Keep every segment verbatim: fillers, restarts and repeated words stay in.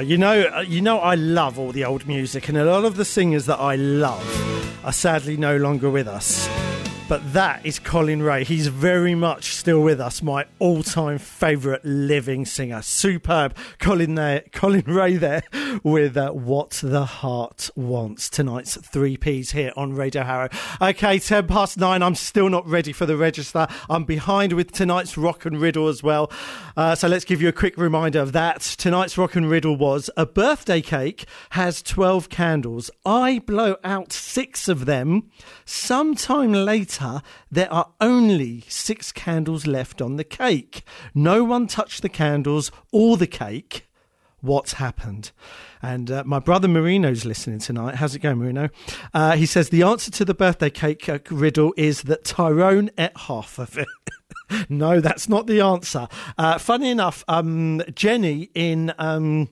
you know, you know, I love all the old music, and a lot of the singers that I love are sadly no longer with us. But that is Colin Ray. He's very much still with us, my all-time favourite living singer. Superb. Colin there, Colin Ray there with uh, What the Heart Wants. Tonight's three Ps here on Radio Harrow. Okay, ten past nine. I'm still not ready for the register. I'm behind with tonight's Rock and Riddle as well. Uh, so let's give you a quick reminder of that. Tonight's Rock and Riddle was: a birthday cake has twelve candles. I blow out six of them. Sometime later, there are only six candles left on the cake. No one touched the candles or the cake. What's happened? And uh, my brother Marino's listening tonight. How's it going, Marino? Uh, he says the answer to the birthday cake uh, riddle is that Tyrone ate half of it. No, that's not the answer. Uh, funny enough, um, Jenny in um,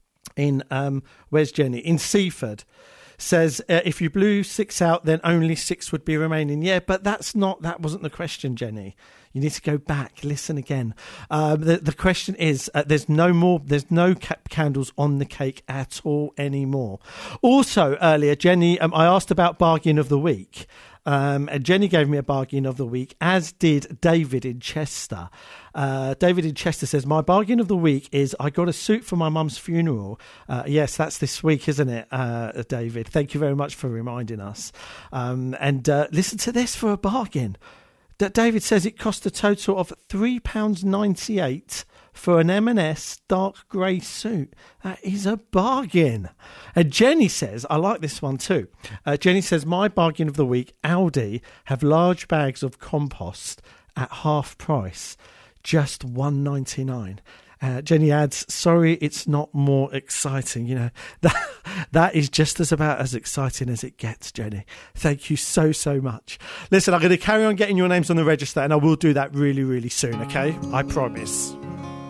in um, where's Jenny in Seaford says uh, if you blew six out, then only six would be remaining. Yeah, but that's not, that wasn't the question, Jenny. You need to go back, listen again. Um, the, the question is, uh, there's no more, there's no ca- candles on the cake at all anymore. Also, earlier, Jenny, um, I asked about bargain of the week. Um, and Jenny gave me a bargain of the week, as did David in Chester. Uh, David in Chester says, my bargain of the week is I got a suit for my mum's funeral. Uh, yes, that's this week, isn't it, uh, David? Thank you very much for reminding us. Um, and uh, listen to this for a bargain. D- David says it cost a total of three pounds ninety-eight for an M and S dark grey suit. That is a bargain. And Jenny says, I like this one too. Uh, Jenny says, my bargain of the week, Aldi have large bags of compost at half price, just one pound ninety-nine. Uh, Jenny adds, sorry, it's not more exciting. You know, that, that is just as about as exciting as it gets, Jenny. Thank you so, so much. Listen, I'm going to carry on getting your names on the register, and I will do that really, really soon, okay? I promise.